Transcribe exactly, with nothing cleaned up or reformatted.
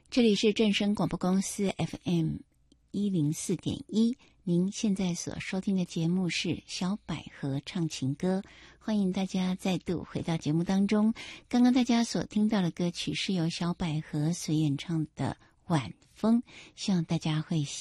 这里是正声广播公司 F M 一零四点一，您现在所收听的节目是小百合唱情歌，欢迎大家再度回到节目当中。刚刚大家所听到的歌曲是由小百合所演唱的《晚风》，希望大家会喜